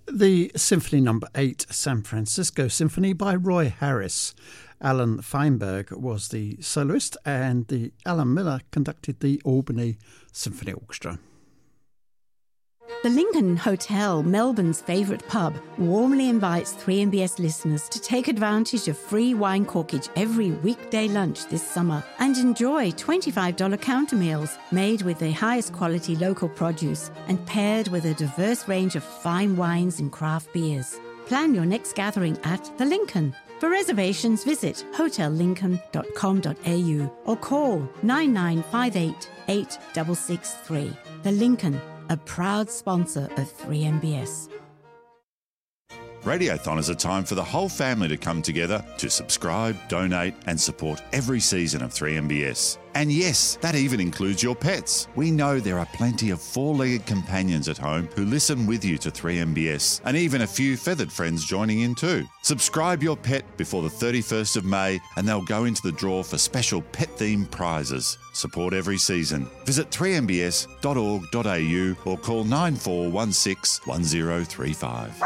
The Symphony No. 8 San Francisco Symphony by Roy Harris. Alan Feinberg was the soloist and the Alan Miller conducted the Albany Symphony Orchestra. The Lincoln Hotel, Melbourne's favourite pub, warmly invites 3MBS listeners to take advantage of free wine corkage every weekday lunch this summer and enjoy $25 counter meals made with the highest quality local produce and paired with a diverse range of fine wines and craft beers. Plan your next gathering at The Lincoln. For reservations, visit hotellincoln.com.au or call 9958 8663. The Lincoln, a proud sponsor of 3MBS. Radiothon is a time for the whole family to come together to subscribe, donate and support every season of 3MBS. And yes, that even includes your pets. We know there are plenty of four-legged companions at home who listen with you to 3MBS and even a few feathered friends joining in too. Subscribe your pet before the 31st of May and they'll go into the draw for special pet-themed prizes. Support every season. Visit 3mbs.org.au or call 9416 1035.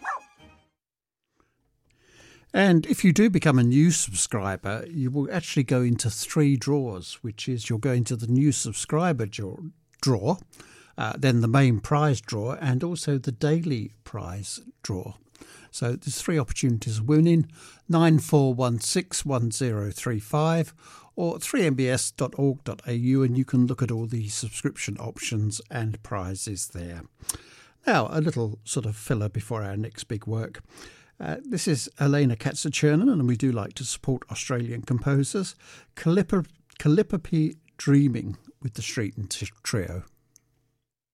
And if you do become a new subscriber, you will actually go into 3 draws, which is you'll go into the new subscriber draw, then the main prize draw, and also the daily prize draw. So there's 3 opportunities of winning: 94161035 or 3mbs.org.au, and you can look at all the subscription options and prizes there. Now, a little sort of filler before our next big work. This is Elena Katzer-Chernin, and we do like to support Australian composers. Calliope Dreaming with the Streeton Trio.